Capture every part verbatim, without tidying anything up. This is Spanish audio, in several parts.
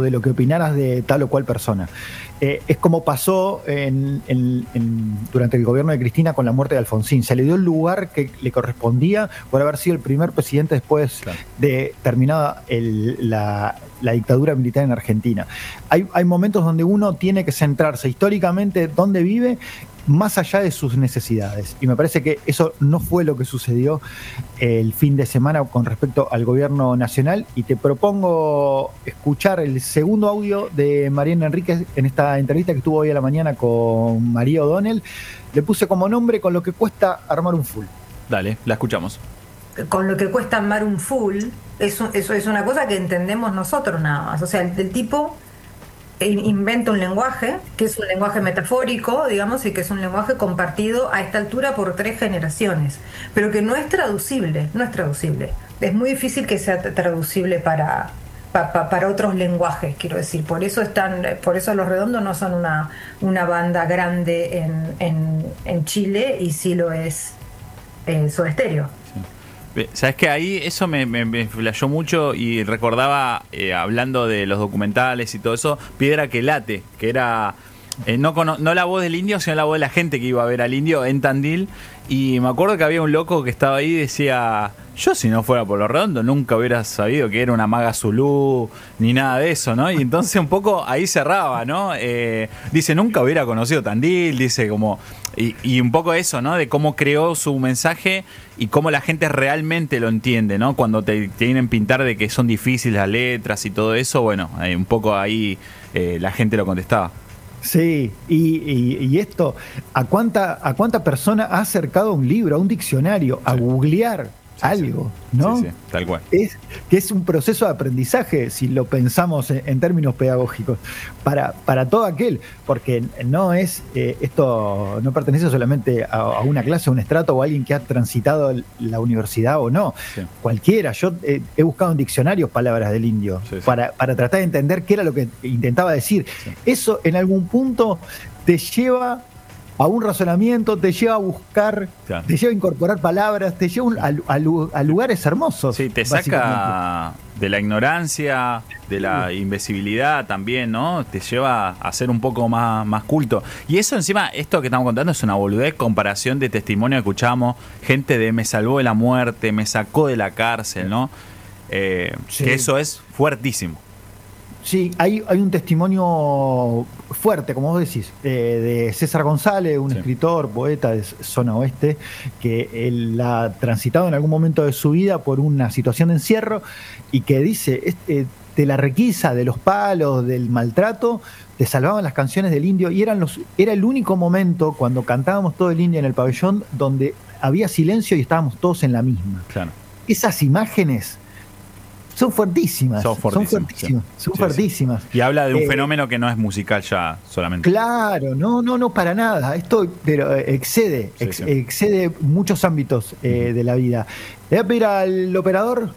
de lo que opinaras de tal o cual persona. Eh, es como pasó en, en, en, durante el gobierno de Cristina con la muerte de Alfonsín. Se le dio el lugar que le correspondía por haber sido el primer presidente después claro. de terminada el, la, la dictadura militar en Argentina. Hay, hay momentos donde uno tiene que centrarse históricamente dónde vive, más allá de sus necesidades. Y me parece que eso no fue lo que sucedió el fin de semana con respecto al gobierno nacional. Y te propongo escuchar el segundo audio de Mariana Enríquez en esta entrevista que tuvo hoy a la mañana con María O'Donnell. Le puse como nombre con lo que cuesta armar un full. Dale, la escuchamos. Con lo que cuesta armar un full, eso, eso es una cosa que entendemos nosotros nada más. O sea, el, el tipo inventa un lenguaje, que es un lenguaje metafórico, digamos, y que es un lenguaje compartido a esta altura por tres generaciones, pero que no es traducible, no es traducible. Es muy difícil que sea traducible para, para, para otros lenguajes, quiero decir. Por eso están, por eso Los Redondos no son una, una banda grande en, en, en Chile, y sí lo es eh, Soda Stereo. ¿Sabes qué? Ahí eso me, me, me flashó mucho y recordaba, eh, hablando de los documentales y todo eso, Piedra que late, que era eh, no, cono- no la voz del indio, sino la voz de la gente que iba a ver al indio en Tandil. Y me acuerdo que había un loco que estaba ahí y decía: yo si no fuera por Los Redondos nunca hubiera sabido que era una maga zulú ni nada de eso, ¿no? Y entonces un poco ahí cerraba, ¿no? Eh, dice, nunca hubiera conocido Tandil, dice como... Y, y un poco eso, ¿no? De cómo creó su mensaje y cómo la gente realmente lo entiende, ¿no? Cuando te, te tienen pintar de que son difíciles las letras y todo eso, bueno, eh, un poco ahí eh, la gente lo contestaba. Sí, y, y, y esto, ¿a cuánta, a cuánta persona ha acercado un libro, a un diccionario, a sí. googlear sí, algo, sí. ¿no? Sí, sí, tal cual. Es, que es un proceso de aprendizaje, si lo pensamos en, en términos pedagógicos, para, para todo aquel, porque no es, eh, esto no pertenece solamente a, a una clase, a un estrato o a alguien que ha transitado la universidad o no. Sí. Cualquiera, yo eh, he buscado en diccionarios palabras del indio sí, sí. Para, para tratar de entender qué era lo que intentaba decir. Sí. Eso en algún punto te lleva a un razonamiento, te lleva a buscar, claro. te lleva a incorporar palabras, te lleva a, a, a lugares hermosos. Sí, te saca de la ignorancia, de la invisibilidad también, ¿no? Te lleva a ser un poco más, más culto. Y eso encima, esto que estamos contando es una boludez, comparación de testimonio que escuchamos, gente de me salvó de la muerte, me sacó de la cárcel, ¿no? Eh, sí. Que eso es fuertísimo. Sí, hay, hay un testimonio fuerte, como vos decís, eh, de César González, un sí. escritor, poeta de zona oeste, que él ha transitado en algún momento de su vida por una situación de encierro y que dice, este, de la requisa, de los palos, del maltrato, te salvaban las canciones del indio y eran los, era el único momento cuando cantábamos todo el indio en el pabellón donde había silencio y estábamos todos en la misma. Claro. Esas imágenes... Son fuertísimas, son fuertísimas, son fuertísimas. Sí. Son sí, fuertísimas. Sí. Y habla de un eh, fenómeno que no es musical ya solamente. Claro, no, no, no para nada. Esto pero excede, sí, ex, sí. excede muchos ámbitos eh, de la vida. Le voy a pedir al operador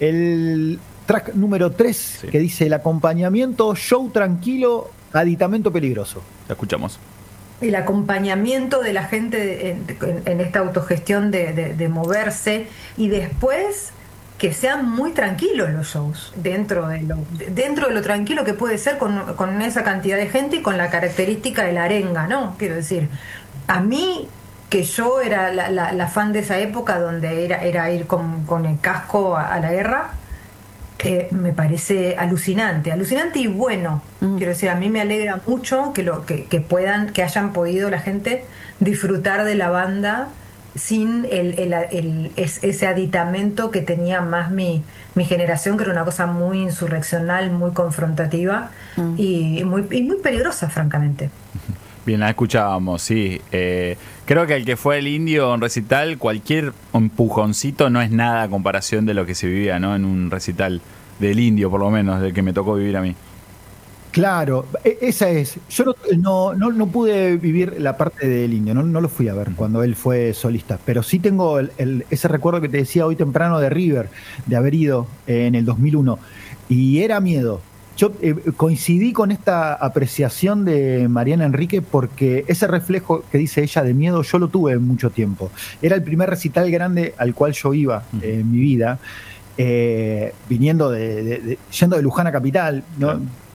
el track número tres, sí. que dice el acompañamiento, show tranquilo, aditamento peligroso. La escuchamos. El acompañamiento de la gente en, en, en esta autogestión de, de, de moverse y después... que sean muy tranquilos los shows, dentro de lo, dentro de lo tranquilo que puede ser con, con esa cantidad de gente y con la característica de la arenga, ¿no? Quiero decir, a mí, que yo era la, la, la fan de esa época donde era, era ir con, con el casco a, a la guerra, eh, me parece alucinante, alucinante y bueno. Mm. Quiero decir, a mí me alegra mucho que, lo, que, que puedan, que hayan podido la gente disfrutar de la banda sin el, el, el, ese aditamento que tenía más mi, mi generación, que era una cosa muy insurreccional, muy confrontativa mm. y, muy, y muy peligrosa, francamente. Bien, la escuchábamos, sí. Eh, creo que el que fue el indio en recital, cualquier empujoncito no es nada a comparación de lo que se vivía, ¿no? En un recital del indio, por lo menos, del que me tocó vivir a mí. Claro, esa es. Yo no, no, no, no pude vivir la parte del indio, no, no lo fui a ver cuando él fue solista, pero sí tengo el, el, ese recuerdo que te decía hoy temprano de River, de haber ido en el dos mil uno, y era miedo. Yo eh, coincidí con esta apreciación de Mariana Enríquez porque ese reflejo que dice ella de miedo yo lo tuve mucho tiempo. Era el primer recital grande al cual yo iba eh, en mi vida, eh, viniendo de, de, de, yendo de Luján a Capital, ¿no?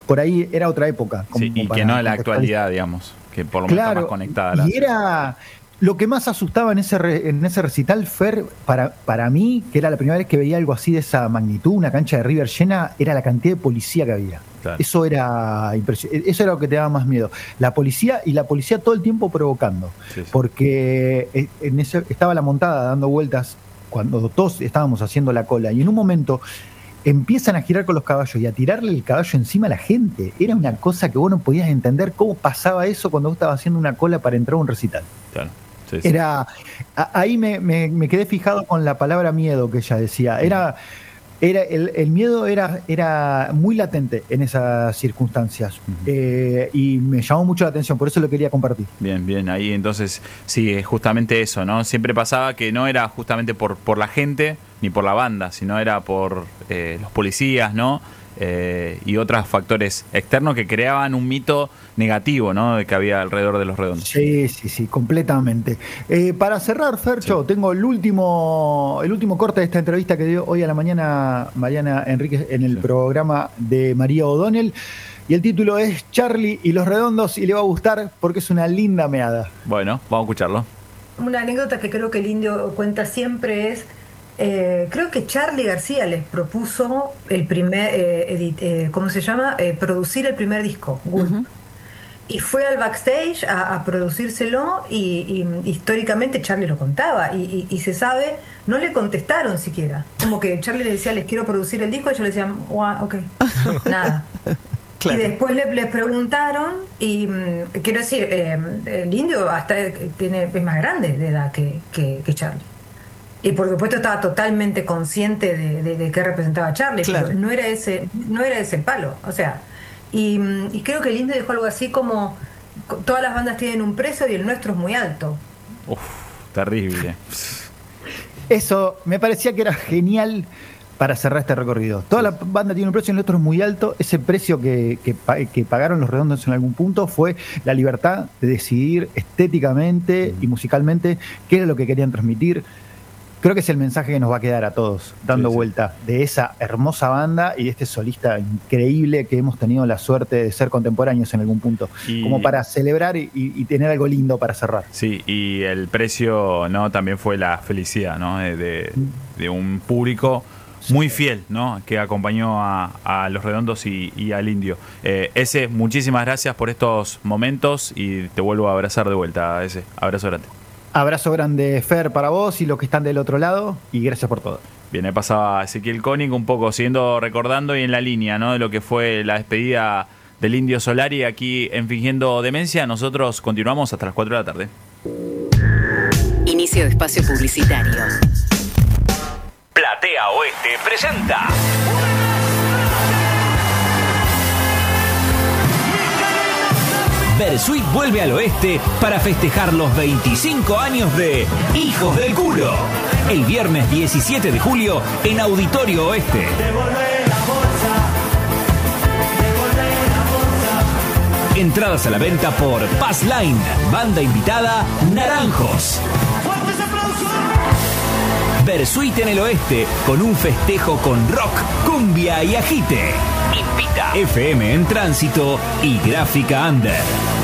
por ahí era otra época. Como sí, y que no de la actualidad, digamos, que por lo menos claro, está más conectada. La y era lo que más asustaba en ese, re, en ese recital, Fer, para, para mí, que era la primera vez que veía algo así de esa magnitud, una cancha de River llena, era la cantidad de policía que había. Claro. Eso era impresionante, eso era lo que te daba más miedo. La policía, y la policía todo el tiempo provocando, sí, sí. porque en ese, estaba la montada dando vueltas cuando todos estábamos haciendo la cola, y en un momento empiezan a girar con los caballos y a tirarle el caballo encima a la gente. Era una cosa que vos no podías entender cómo pasaba eso cuando vos estabas haciendo una cola para entrar a un recital. Claro. Sí, sí. Era, ahí me, me, me quedé fijado con la palabra miedo que ella decía. Era, era el, el miedo era, era muy latente en esas circunstancias. Uh-huh. eh, y me llamó mucho la atención, por eso lo quería compartir. Bien, bien, ahí entonces sí, es justamente eso, ¿no? Siempre pasaba que no era justamente por, por la gente ni por la banda, sino era por eh, los policías, ¿no? Eh, y otros factores externos que creaban un mito negativo, ¿no? De que había alrededor de los Redondos. Sí, sí, sí, completamente. Eh, para cerrar, Fercho, sí. tengo el último, el último corte de esta entrevista que dio hoy a la mañana Mariana Enríquez en el sí. programa de María O'Donnell. Y el título es Charlie y los Redondos, y le va a gustar porque es una linda meada. Bueno, vamos a escucharlo. Una anécdota que creo que el Indio cuenta siempre es Eh, creo que Charly García les propuso el primer, eh, edit, eh, ¿cómo se llama? Eh, producir el primer disco, uh-huh. Y fue al backstage a, a producírselo y, y históricamente Charly lo contaba y, y, y se sabe, no le contestaron siquiera. Como que Charly le decía, les quiero producir el disco, y ellos le decían, wow, ok, nada. Claro. Y después le, les preguntaron y quiero decir, eh, el Indio hasta tiene, es más grande de edad que, que, que Charly. Y por supuesto estaba totalmente consciente de, de, de qué representaba Charly, claro. Pero no era ese, no era ese el palo. O sea, y, y creo que el Indio dijo algo así como todas las bandas tienen un precio y el nuestro es muy alto. Uf, terrible. Eso me parecía que era genial para cerrar este recorrido. Toda la banda tiene un precio y el nuestro es muy alto. Ese precio que, que, que pagaron los Redondos en algún punto fue la libertad de decidir estéticamente y musicalmente qué era lo que querían transmitir. Creo que es el mensaje que nos va a quedar a todos, dando sí, sí. vuelta de esa hermosa banda y de este solista increíble que hemos tenido la suerte de ser contemporáneos en algún punto, y, como para celebrar y, y tener algo lindo para cerrar. Sí, y el precio, ¿no? También fue la felicidad, ¿no? De, de, de un público muy fiel, ¿no? Que acompañó a, a los Redondos y, y al Indio. Eh, ese, muchísimas gracias por estos momentos y te vuelvo a abrazar de vuelta, ese. Abrazo grande. Abrazo grande, Fer, para vos y los que están del otro lado, y gracias por todo. Bien, ahí pasaba Ezequiel Koenig un poco siguiendo, recordando y en la línea, ¿no? De lo que fue la despedida del Indio Solari aquí en Fingiendo Demencia. Nosotros continuamos hasta las cuatro de la tarde. Inicio de espacio publicitario. Platea Oeste presenta Versuit vuelve al oeste para festejar los veinticinco años de Hijos del Culo. El viernes diecisiete de julio en Auditorio Oeste. Entradas a la venta por Passline. Banda invitada Naranjos. Versuit en el oeste con un festejo con rock, cumbia y agite. Invita F M en Tránsito y Gráfica Under.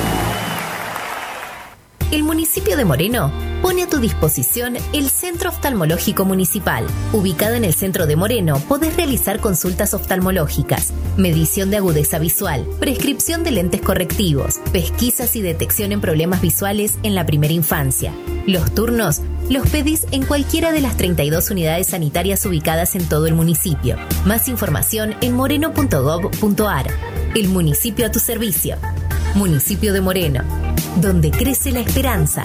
El municipio de Moreno pone a tu disposición el Centro Oftalmológico Municipal. Ubicado en el centro de Moreno, podés realizar consultas oftalmológicas, medición de agudeza visual, prescripción de lentes correctivos, pesquisas y detección en problemas visuales en la primera infancia. Los turnos los pedís en cualquiera de las treinta y dos unidades sanitarias ubicadas en todo el municipio. Más información en moreno punto gob punto ar. El municipio a tu servicio. Municipio de Moreno, donde crece la esperanza.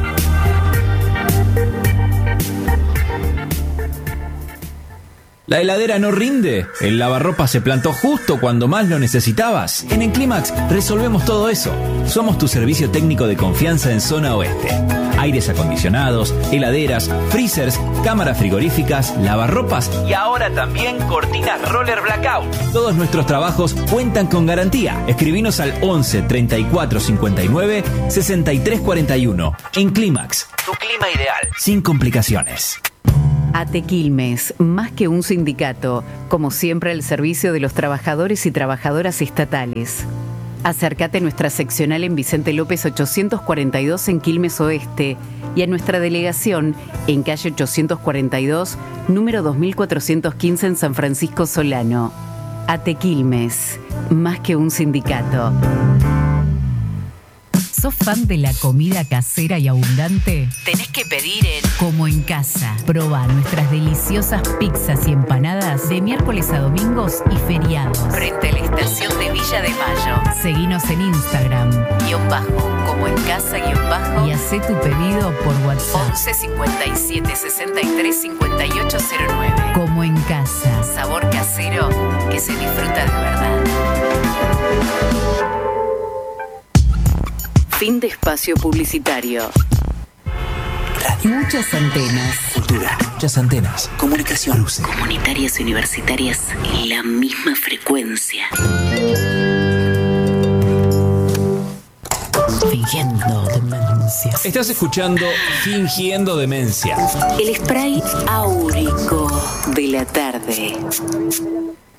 ¿La heladera no rinde? ¿El lavarropa se plantó justo cuando más lo necesitabas? En Enclimax resolvemos todo eso. Somos tu servicio técnico de confianza en zona oeste. Aires acondicionados, heladeras, freezers, cámaras frigoríficas, lavarropas y ahora también cortinas roller blackout. Todos nuestros trabajos cuentan con garantía. Escribinos al once treinta y cuatro cincuenta y nueve sesenta y tres cuarenta y uno. Enclimax, tu clima ideal, sin complicaciones. ATE Quilmes, más que un sindicato, como siempre al servicio de los trabajadores y trabajadoras estatales. Acércate a nuestra seccional en Vicente López ochocientos cuarenta y dos en Quilmes Oeste y a nuestra delegación en calle ochocientos cuarenta y dos, número dos mil cuatrocientos quince en San Francisco Solano. ATE Quilmes, más que un sindicato. ¿Sos fan de la comida casera y abundante? Tenés que pedir en Como en Casa. Probá nuestras deliciosas pizzas y empanadas de miércoles a domingos y feriados. Frente a la estación de Villa de Mayo. Seguinos en Instagram, guión bajo, Como en Casa, guión bajo. Y hacé tu pedido por WhatsApp. once cincuenta y siete sesenta y tres cincuenta y ocho cero nueve. Como en Casa. Sabor casero que se disfruta de verdad. Fin de espacio publicitario. Radio. Muchas antenas. Cultura. Muchas antenas. Comunicación. Luces. Comunitarias y universitarias en la misma frecuencia. Fingiendo demencia. Estás escuchando Fingiendo Demencia. El spray áurico de la tarde.